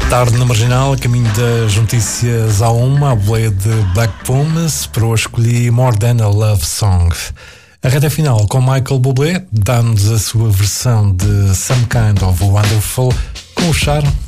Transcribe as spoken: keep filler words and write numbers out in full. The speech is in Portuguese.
Tarde na Marginal, a caminho das notícias à uma, a boleia de Black Pumas. Para hoje escolhi More Than a Love Song. A reta final com Michael Bublé dá-nos a sua versão de Some Kind of Wonderful, com o charme